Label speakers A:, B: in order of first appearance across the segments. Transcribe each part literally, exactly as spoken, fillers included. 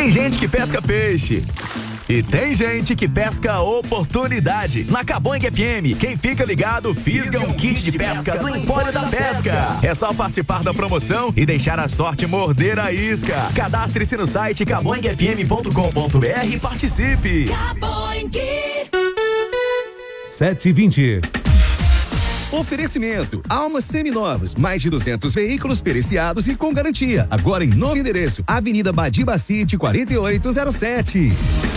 A: Tem gente que pesca peixe e tem gente que pesca oportunidade. Na Caboing F M, quem fica ligado fisga um kit de pesca do Empório da Pesca. É só participar da promoção e deixar a sorte morder a isca. Cadastre-se no site caboing f m ponto com ponto b r e participe.
B: Caboing.
C: sete e vinte.
D: Oferecimento: Almas Seminovos, mais de duzentos veículos periciados e com garantia. Agora em novo endereço, Avenida Badiba City, quarenta e oito zero sete.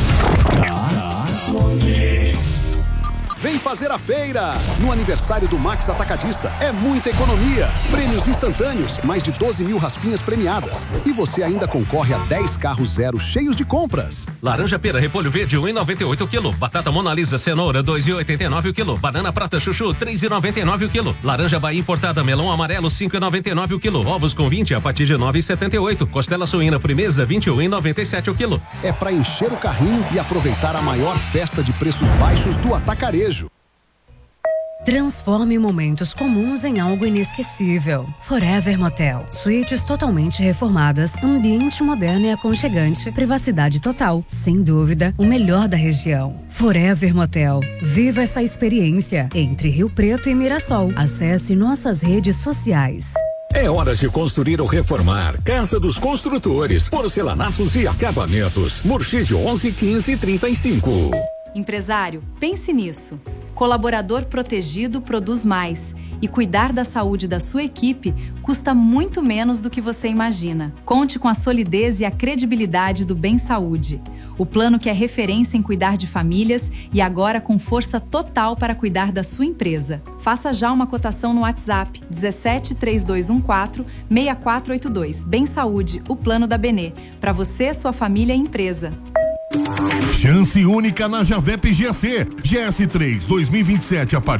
E: Vem fazer a feira! No aniversário do Max Atacadista, é muita economia. Prêmios instantâneos, mais de doze mil raspinhas premiadas. E você ainda concorre a dez carros zero cheios de compras.
F: Laranja pera, repolho verde, um real e noventa e oito o quilo. Batata Mona Lisa, cenoura, dois reais e oitenta e nove o quilo. Banana prata chuchu, três reais e noventa e nove o quilo. Laranja Bahia importada, melão amarelo, cinco reais e noventa e nove o quilo. Ovos com vinte a partir de nove reais e setenta e oito. Costela suína frimeza, vinte e um reais e noventa e sete o quilo.
E: É para encher o carrinho e aproveitar a maior festa de preços baixos do atacarejo.
G: Transforme momentos comuns em algo inesquecível. Forever Motel. Suítes totalmente reformadas, ambiente moderno e aconchegante, privacidade total. Sem dúvida, o melhor da região. Forever Motel. Viva essa experiência entre Rio Preto e Mirassol. Acesse nossas redes sociais.
H: É hora de construir ou reformar. Casa dos Construtores. Porcelanatos e acabamentos. Murchide onze, quinze e trinta e cinco.
I: Empresário, pense nisso. Colaborador protegido produz mais. E cuidar da saúde da sua equipe custa muito menos do que você imagina. Conte com a solidez e a credibilidade do Bem Saúde. O plano que é referência em cuidar de famílias e agora com força total para cuidar da sua empresa. Faça já uma cotação no WhatsApp dezessete, três dois um quatro, seis quatro oito dois. Bem Saúde, o plano da Benê. Para você, sua família e empresa.
J: Chance única na Javep G A C. G S três dois mil e vinte e sete a partir